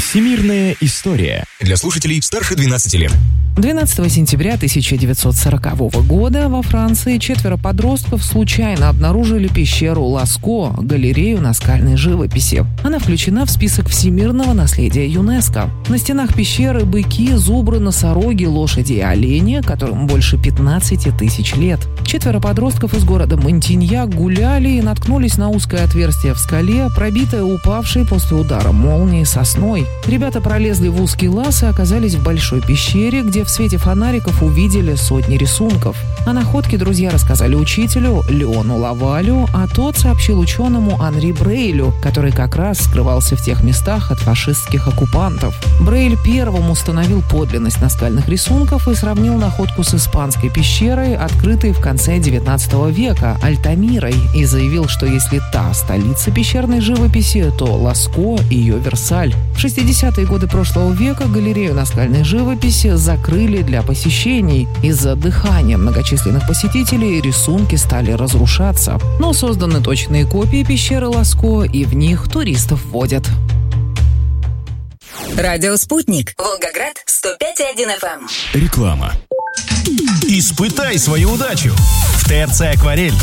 Всемирная история. Для слушателей старше 12 лет. 12 сентября 1940 года во Франции 4 подростков случайно обнаружили пещеру Ласко, галерею наскальной живописи. Она включена в список всемирного наследия ЮНЕСКо. На стенах пещеры быки, зубры, носороги, лошади и олени, которым больше 15 тысяч лет. 4 подростков из города Монтиньяк гуляли и наткнулись на узкое отверстие в скале, пробитое упавшей после удара молнии сосной. Ребята пролезли в узкий лаз и оказались в большой пещере, где в свете фонариков увидели сотни рисунков. О находке друзья рассказали учителю Леону Лавалю, а тот сообщил ученому Анри Брейлю, который как раз скрывался в тех местах от фашистских оккупантов. Брейль первым установил подлинность наскальных рисунков и сравнил находку с испанской пещерой, открытой в конце XIX века, Альтамирой, и заявил, что если та столица пещерной живописи, то Ласко – ее Версаль. В 60-е годы прошлого века галерею наскальной живописи закрыли для посещений. Из-за дыхания многочисленных посетителей рисунки стали разрушаться. Но созданы точные копии пещеры Ласко, и в них туристов водят. Радио «Спутник». Волгоград, 105,1 FM. Реклама. Испытай свою удачу в ТРЦ «Акварель».